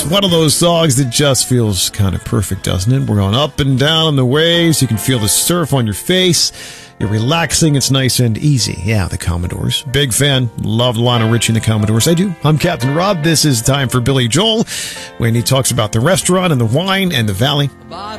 one of those songs that just feels kind of perfect, doesn't it? We're going up and down on the waves. You can feel the surf on your face. You're relaxing. It's nice and easy. Yeah, the Commodores. Big fan. Love Lionel Richie and the Commodores. I do. I'm Captain Rob. This is time for Billy Joel when he talks about the restaurant and the wine and the valley.